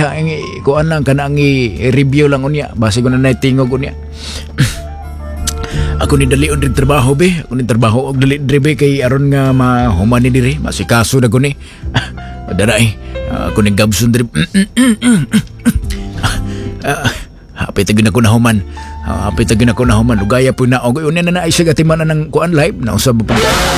diha kuan lang kanang i-review lang unya base ko na tingog unya. Ako ni dali on trabaho be. Ako ni trabaho og dali drive kay aron nga mahuman ni diri, masikaso na ko ni. Daray, ako ni gabson drip. Hapit tagin ako na human. Hapit tagin ako na human. Ugaya po na og unya na naisig atiman na ng kuan live na usab pa.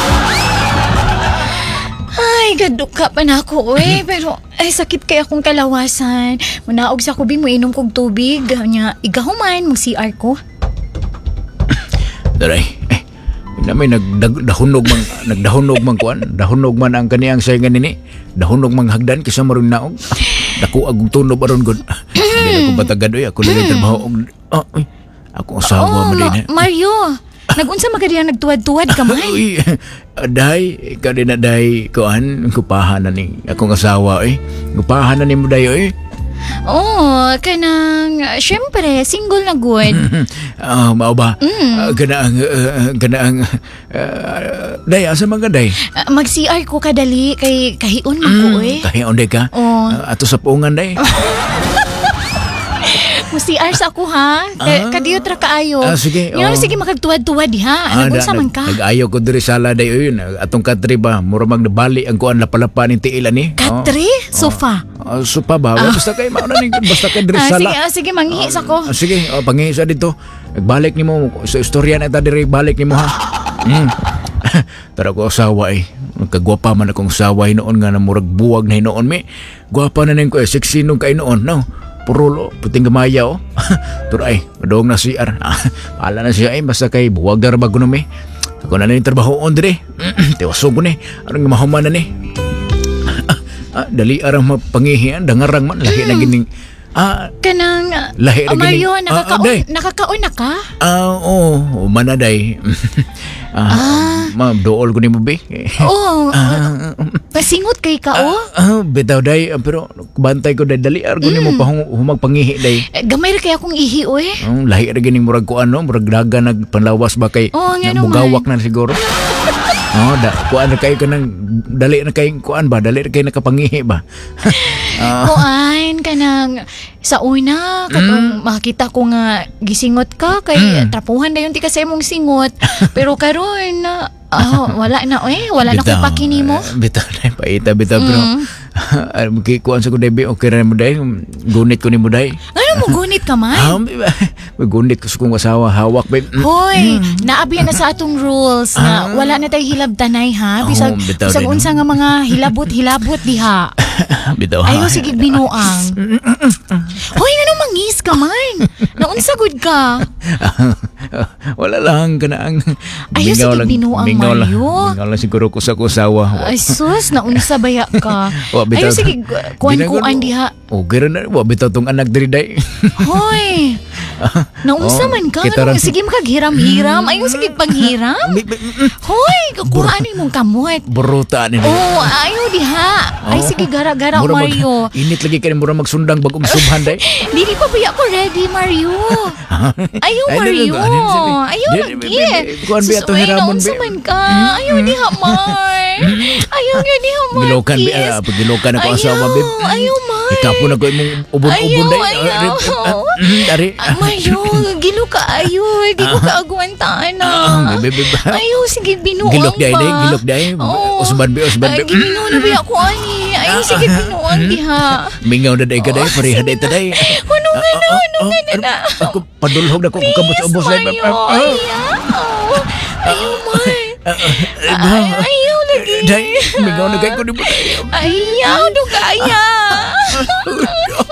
Ay, gaduka pa na ako pero ay sakit kay akong kalawasan. Munaog sa kubi mo inom kog tubig. Nya igahuman mag CR ko. Daray, na may nagdahunog man kuan, dahunog man ang kaniyang sayangan nini. Dahunog mang hagdan kisa maron naog. Dako agog tunob aron gud. Dili ko batagad ako na trabaho og ako asawa mo din. Mario, nagunsa magadiya nagtuwad-tuwad ka man? Uy, day, ikaw din na day, kuan, gupahan na ni akong asawa gupahan na ni mo day kanang, syempre, single na good. Mao ba? Kanaang, day, asa man ka day? Mag-CR ko kadali, kay kahion man ko Kahion day ka? Ato sa pungan day? Mag-CR sa ako ha? Kadiyo tra kaayo. Sige. Sige makagtuwad-tuwad ha. Ano sa man ka? Nag-ayaw ko diri sala day yun. Atong katri ba? Mura magnabali ang kuan lapalapa ni tiila ni. Katri? Sofa? Sofa ba? Basta kay mauna ni basta kay diri sala. Sige, mangihis ako. Sige, pangihis dito. Nagbalik nimo sa istorya na ta diri balik nimo ha. Tara ko asawa Nagkagwapa man akong asawa noon nga na murag buwag na hinoon mi. Gwapa na ning ko sexy nung kay noon no. Purulo, puting gamaya Turay, madong na CR. Pala na siya basta kay buwag na rabago na may. Ako na yung trabaho on dire. Tiwasog ko ni. Anong mahuman na ni? Dali arang mapangihian, dangarang man. Lahi na gining... kanang... Lahi na gining... Mario, nakakaon na ka? Oo, manaday. Ma'am, dool ko ni mo be. Pasingot kay ka bitaw day, pero bantay ko day dali argo ni mo pa humagpangihi day. Gamay ra kay akong ihi lahi ra gining murag ko murag daga nagpanlawas ba kay mugawak na siguro. Kuan na kayo kanang dali na kay kuan ba, dali na kayo nakapangihi ba. Kuan kanang sa una katong makita ko nga gisingot ka kay trapuhan na yung ti kasi mong singot. Pero karon wala na wala na ko pakinimo. Bitaw na paita bitaw pero kuan sa ko debi okay ra mo day gunit ko ni mo day. Ano mo gunit ka man? Gunit ko sa kong asawa hawak babe. Hoy, naabi na sa atong rules na wala na tay hilabtanay ha. Bisag unsa nga mga hilabot diha. Bitaw. Ayo sige binuang. Hoy, ano mangis ka man? Naunsa gud ka? Wala lang kanang ayo sige binuang Mario. Mingaw lang siguro ko sa kusawa. Ay sus, naunsa baya ka? Ayo sige kuan diha. Okay na wa bitaw tong anak diri day. Hoy. Naunsa man ka? Sige makaghiram-hiram. Ayo sige panghiram. Hoy, kuhaan mong kamot. Buruta ni. Ayo diha. Ay sige gara-gara Mario. Init lagi kay mura magsundang bagong subhan day. Dili pa ba ako ready Mario? Ayo Mario. Ayo lagi. Kuan biya to hiramon be. Man ka. Ayo diha Mar. Ayo diha Mar. Gilokan biya pagilokan ako asawa be. Ayo Mar. Ikapo na ko imong ubon-ubon day. Dari. Mario, gilo ka ayo. Di ko kaagwantaan na. Ayo sige binuang ba. Gilok day. Usban be. Gibinuang na biya ko ani. Ayo sige binuang diha. Mingaw na day ka day. Pareha day ta day. Ano nga na. Ako padulhog na ko kabos ubos day. Ayaw Mar. Ayaw lagi. Day, mingaw na kay ko ni mo day. Ayaw do kaya.